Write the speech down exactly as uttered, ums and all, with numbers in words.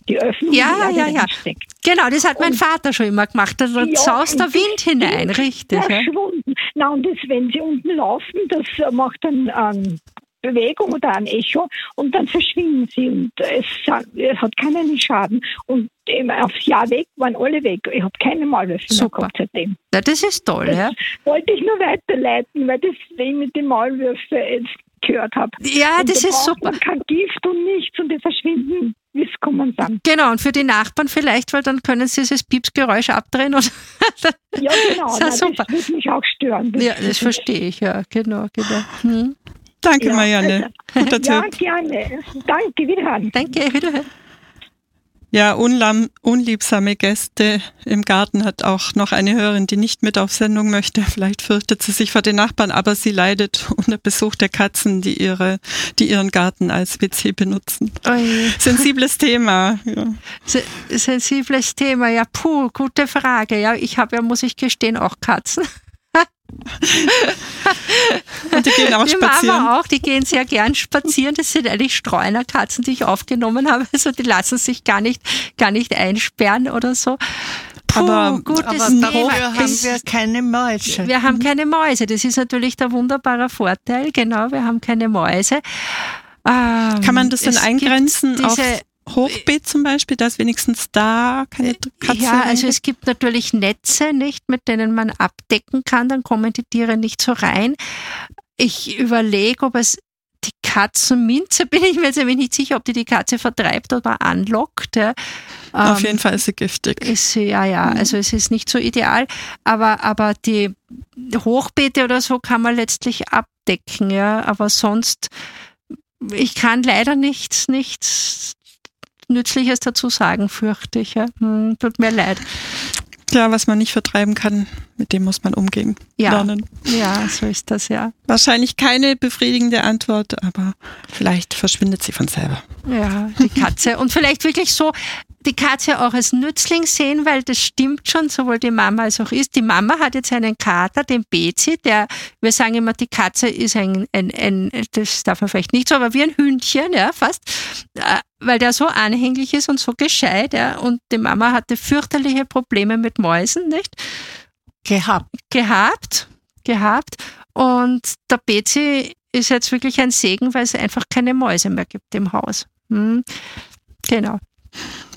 Die Öffnung, ja, die ja, ja. steckt. Genau, das hat mein und, Vater schon immer gemacht. Da ja, saust der Wind hinein, richtig. Verschwunden. Ja. Na, und das, wenn sie unten laufen, das macht dann ähm, Bewegung oder ein Echo und dann verschwinden sie und es, es hat keinen Schaden. Und eben aufs Jahr weg waren alle weg. Ich habe keine Maulwürfe mehr gehabt seitdem. Ja, das ist toll, das ja. Wollte ich nur weiterleiten, weil das ich mit den Maulwürfen jetzt gehört habe. Ja, und das ist super. Man kein Gift und nichts und die verschwinden, wie es kommen dann. Genau, und für die Nachbarn vielleicht, weil dann können sie dieses Piepsgeräusch abdrehen. Oder ja, genau. Das, na, das würde mich auch stören. Das ja, das verstehe ich, ja, genau, genau. Hm. Danke, ja, Marianne. Also, Guter ja, Tipp. gerne. Danke, wiederhören. Danke, wiederhören. Ja, unlam, unliebsame Gäste im Garten hat auch noch eine Hörerin, die nicht mit auf Sendung möchte. Vielleicht fürchtet sie sich vor den Nachbarn, aber sie leidet unter Besuch der Katzen, die ihre, die ihren Garten als W C benutzen. Oje. Sensibles Thema. Ja. Se- sensibles Thema, ja, puh, gute Frage. Ja, ich habe ja, muss ich gestehen, auch Katzen. Und die gehen auch die spazieren. Mama auch, die gehen sehr gern spazieren. Das sind eigentlich Streunerkatzen, die ich aufgenommen habe. Also die lassen sich gar nicht, gar nicht einsperren oder so. Puh, aber gutes aber Thema. dafür haben wir keine Mäuse. Wir haben keine Mäuse. Das ist natürlich der wunderbare Vorteil. Genau, wir haben keine Mäuse. Ähm, Kann man das denn eingrenzen auf diese, Hochbeet zum Beispiel, dass wenigstens da keine Katze Ja, also es gibt natürlich Netze, nicht, mit denen man abdecken kann, dann kommen die Tiere nicht so rein. Ich überlege, ob es die Katzenminze, bin ich mir jetzt nämlich nicht sicher, ob die die Katze vertreibt oder anlockt. Ja. Auf ähm, jeden Fall ist sie giftig. Ist sie, ja, ja, also es ist nicht so ideal, aber, aber die Hochbeete oder so kann man letztlich abdecken, ja, aber sonst, ich kann leider nichts, nichts Nützliches dazu sagen, fürchte ich. Ja. Hm, tut mir leid. Ja, was man nicht vertreiben kann, mit dem muss man umgehen ja. lernen. Ja, so ist das, ja. Wahrscheinlich keine befriedigende Antwort, aber vielleicht verschwindet sie von selber. Ja, die Katze. Und vielleicht wirklich so, die Katze auch als Nützling sehen, weil das stimmt schon, sowohl die Mama als auch ist. Die Mama hat jetzt einen Kater, den Bezi, der, wir sagen immer, die Katze ist ein, ein, ein, das darf man vielleicht nicht so, aber wie ein Hündchen, ja, fast, weil der so anhänglich ist und so gescheit, ja, und die Mama hatte fürchterliche Probleme mit Mäusen, nicht? Gehabt. Gehabt, gehabt. Und der Bezi ist jetzt wirklich ein Segen, weil es einfach keine Mäuse mehr gibt im Haus. Hm. Genau.